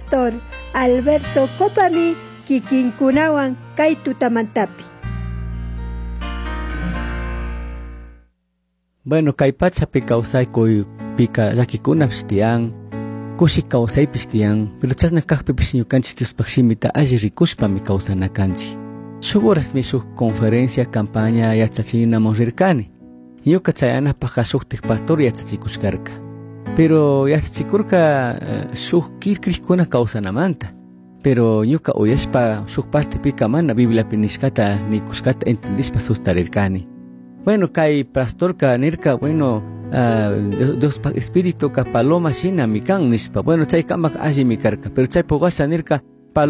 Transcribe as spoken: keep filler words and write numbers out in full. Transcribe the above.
Pastor Alberto Copami kikinkunawan kay tutamantapi. Bueno, kay pachapi kawsay koy pika yakikuna pistian, kushi kawsay pistian, pero chasna kakpi pisñu kanchi tiuspakshimita alli rikushpami kawsana kanchi. Shuguras mi shuk conferencia campaña yatsachina monrirkani. Ñuka chayana paja shuktik pastor yatsachikushkarka. Pero yatsachikurka uh, shuk kirkrikuna kawsanamanta. Pero ñuka uyashpa shuk parte pika mana Biblia pinishkata nikushkata entendishpa sustarirkani. Bueno, kay pastorka nirka, bueno, uh, Dios espíritu ka paloma shina mikan nishpa. Bueno, chay kamak alli mikarka, pero chay pogasha nirka